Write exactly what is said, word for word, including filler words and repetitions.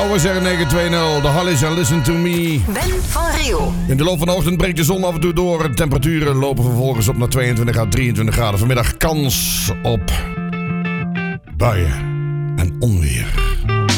we zeggen negen twee nul. De Hollies en Listen to Me. Ben van Riel. In de loop van de ochtend breekt de zon af en toe door. De temperaturen lopen vervolgens op naar tweeëntwintig à drieëntwintig graden. Vanmiddag kans op buien en onweer.